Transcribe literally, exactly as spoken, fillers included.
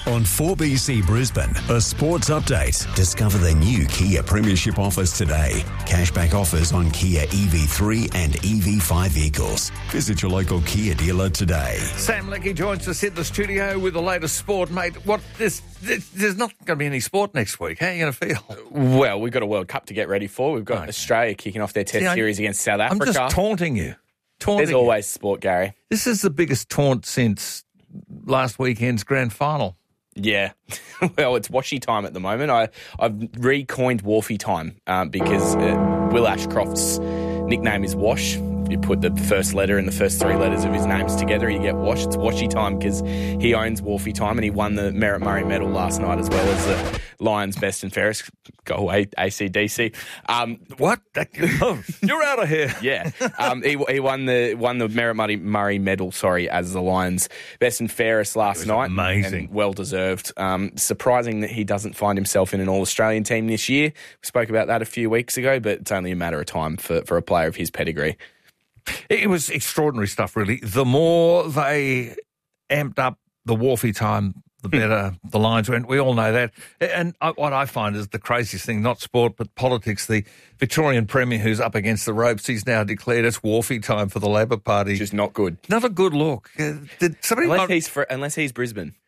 On four B C Brisbane, a sports update. Discover the new Kia Premiership offers today. Cashback offers on Kia E V three and E V five vehicles. Visit your local Kia dealer today. Sam Leckie joins us in the studio with the latest sport, mate. What this, this there's not going to be any sport next week. How are you going to feel? Well, we've got a World Cup to get ready for. We've got Right. Australia kicking off their Test See, I- series against South I'm Africa. just taunting you. Taunting There's you. always sport, Gary. This is the biggest taunt since last weekend's grand final. Yeah. Well, it's washy time at the moment. I, I've recoined Wharfie time um, because uh, Will Ashcroft's nickname is Wash. You put the first letter and the first three letters of his names together, you get Wash. It's washy time because he owns Wharfie time and he won the Merritt Murray medal last night as well as the Lions best and fairest. Go away, A C D C. Um, What? Oh, you're out of here. Yeah, um, he, he won the won the Merritt Murray, Murray medal. Sorry, as the Lions best and fairest last night. amazing. and well deserved. Um, surprising that he doesn't find himself in an All Australian team this year. We spoke about that a few weeks ago, but it's only a matter of time for, for a player of his pedigree. It was extraordinary stuff, really. The more they amped up the Wharfie time, the better the Lions went. We all know that. And I, what I find is the craziest thing, not sport, but politics. The Victorian Premier who's up against the ropes, he's now declared it's Wharfie time for the Labor Party. Just not good. Not a good look. Uh, did somebody Unless not- he's fr- unless he's Brisbane.